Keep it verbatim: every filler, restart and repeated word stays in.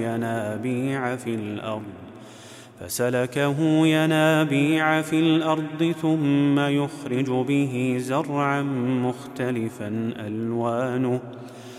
ينابيع في الأرض فسلكه ينابيع في الأرض ثم يخرج به زرعا مختلفا ألوانه